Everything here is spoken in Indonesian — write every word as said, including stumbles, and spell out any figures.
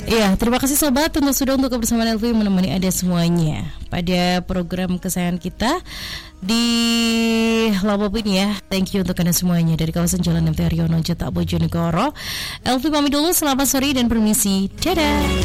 Iya, terima kasih sobat untuk sudah untuk kebersamaan Elvi menemani Anda semuanya pada program kesayangan kita di Labopin ya. Thank you untuk Anda semuanya dari kawasan Jalan M T Haryono, Cetak Bojonegoro. Elvi pamit dulu, selamat sore dan permisi. Dadah.